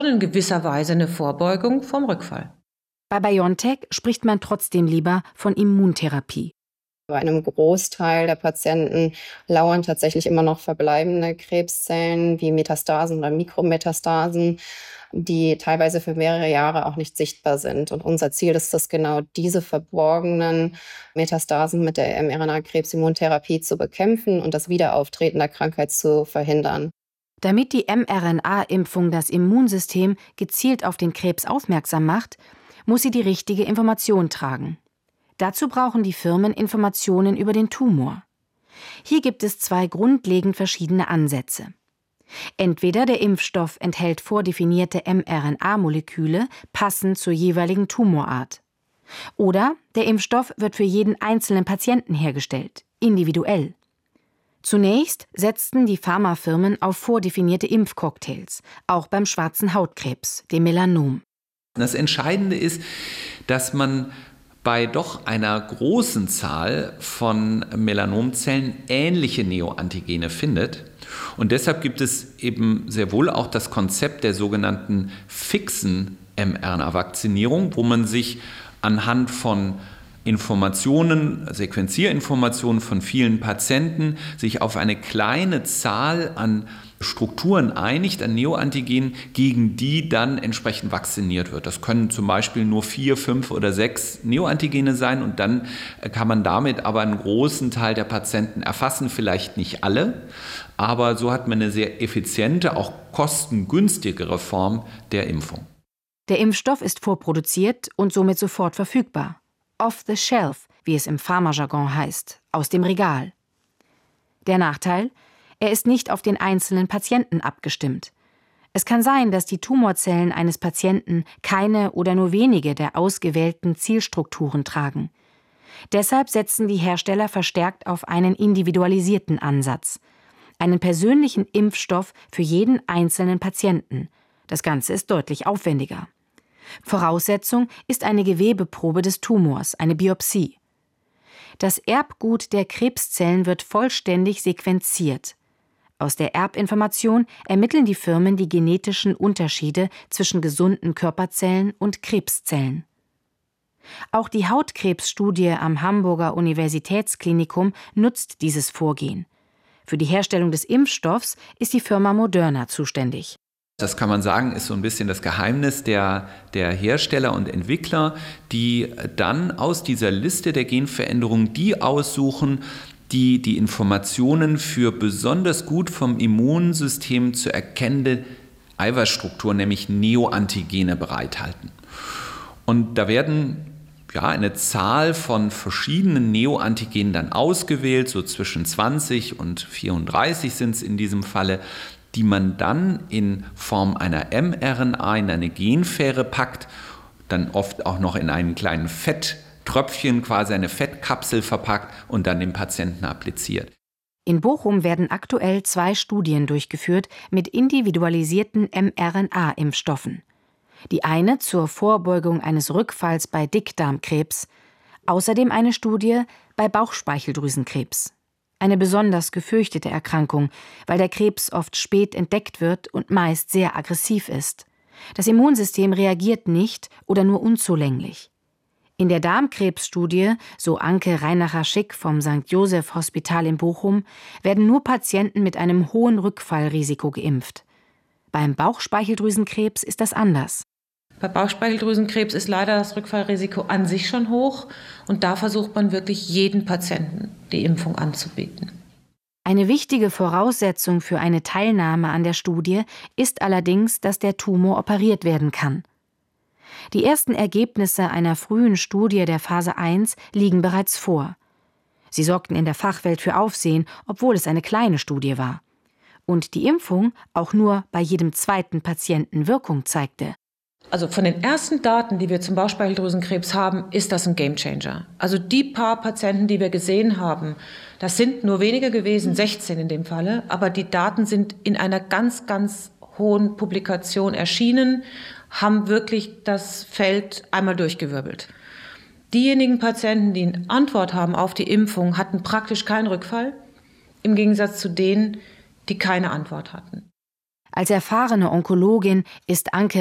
in gewisser Weise eine Vorbeugung vom Rückfall. Bei BioNTech spricht man trotzdem lieber von Immuntherapie. Bei einem Großteil der Patienten lauern tatsächlich immer noch verbleibende Krebszellen wie Metastasen oder Mikrometastasen, die teilweise für mehrere Jahre auch nicht sichtbar sind. Und unser Ziel ist es, genau diese verborgenen Metastasen mit der mRNA-Krebsimmuntherapie zu bekämpfen und das Wiederauftreten der Krankheit zu verhindern. Damit die mRNA-Impfung das Immunsystem gezielt auf den Krebs aufmerksam macht, muss sie die richtige Information tragen. Dazu brauchen die Firmen Informationen über den Tumor. Hier gibt es zwei grundlegend verschiedene Ansätze. Entweder der Impfstoff enthält vordefinierte mRNA-Moleküle passend zur jeweiligen Tumorart. Oder der Impfstoff wird für jeden einzelnen Patienten hergestellt, individuell. Zunächst setzten die Pharmafirmen auf vordefinierte Impfcocktails, auch beim schwarzen Hautkrebs, dem Melanom. Das Entscheidende ist, dass man bei doch einer großen Zahl von Melanomzellen ähnliche Neoantigene findet. Und deshalb gibt es eben sehr wohl auch das Konzept der sogenannten fixen mRNA-Vakzinierung, wo man sich anhand von Sequenzierinformationen von vielen Patienten sich auf eine kleine Zahl an Strukturen einigt, an Neoantigenen, gegen die dann entsprechend vakziniert wird. Das können zum Beispiel nur 4, 5 oder 6 Neoantigene sein und dann kann man damit aber einen großen Teil der Patienten erfassen, vielleicht nicht alle, aber so hat man eine sehr effiziente, auch kostengünstigere Form der Impfung. Der Impfstoff ist vorproduziert und somit sofort verfügbar. Off the shelf, wie es im Pharmajargon heißt, aus dem Regal. Der Nachteil? Er ist nicht auf den einzelnen Patienten abgestimmt. Es kann sein, dass die Tumorzellen eines Patienten keine oder nur wenige der ausgewählten Zielstrukturen tragen. Deshalb setzen die Hersteller verstärkt auf einen individualisierten Ansatz, einen persönlichen Impfstoff für jeden einzelnen Patienten. Das Ganze ist deutlich aufwendiger. Voraussetzung ist eine Gewebeprobe des Tumors, eine Biopsie. Das Erbgut der Krebszellen wird vollständig sequenziert. Aus der Erbinformation ermitteln die Firmen die genetischen Unterschiede zwischen gesunden Körperzellen und Krebszellen. Auch die Hautkrebsstudie am Hamburger Universitätsklinikum nutzt dieses Vorgehen. Für die Herstellung des Impfstoffs ist die Firma Moderna zuständig. Das kann man sagen, ist so ein bisschen das Geheimnis der Hersteller und Entwickler, die dann aus dieser Liste der Genveränderungen die aussuchen, die die Informationen für besonders gut vom Immunsystem zu erkennende Eiweißstrukturen, nämlich Neoantigene, bereithalten. Und da werden eine Zahl von verschiedenen Neoantigenen dann ausgewählt, so zwischen 20 und 34 sind es in diesem Falle, die man dann in Form einer mRNA in eine Genfähre packt, dann oft auch noch in einen kleinen Fetttröpfchen, quasi eine Fettkapsel verpackt und dann dem Patienten appliziert. In Bochum werden aktuell 2 Studien durchgeführt mit individualisierten mRNA-Impfstoffen. Die eine zur Vorbeugung eines Rückfalls bei Dickdarmkrebs, außerdem eine Studie bei Bauchspeicheldrüsenkrebs. Eine besonders gefürchtete Erkrankung, weil der Krebs oft spät entdeckt wird und meist sehr aggressiv ist. Das Immunsystem reagiert nicht oder nur unzulänglich. In der Darmkrebsstudie, so Anke Reinacher-Schick vom St. Joseph Hospital in Bochum, werden nur Patienten mit einem hohen Rückfallrisiko geimpft. Beim Bauchspeicheldrüsenkrebs ist das anders. Bei Bauchspeicheldrüsenkrebs ist leider das Rückfallrisiko an sich schon hoch und da versucht man wirklich jeden Patienten die Impfung anzubieten. Eine wichtige Voraussetzung für eine Teilnahme an der Studie ist allerdings, dass der Tumor operiert werden kann. Die ersten Ergebnisse einer frühen Studie der Phase 1 liegen bereits vor. Sie sorgten in der Fachwelt für Aufsehen, obwohl es eine kleine Studie war. Und die Impfung auch nur bei jedem zweiten Patienten Wirkung zeigte. Also von den ersten Daten, die wir zum Bauchspeicheldrüsenkrebs haben, ist das ein Gamechanger. Also die paar Patienten, die wir gesehen haben, das sind nur wenige gewesen, 16 in dem Falle, aber die Daten sind in einer ganz, ganz hohen Publikation erschienen, haben wirklich das Feld einmal durchgewirbelt. Diejenigen Patienten, die eine Antwort haben auf die Impfung, hatten praktisch keinen Rückfall, im Gegensatz zu denen, die keine Antwort hatten. Als erfahrene Onkologin ist Anke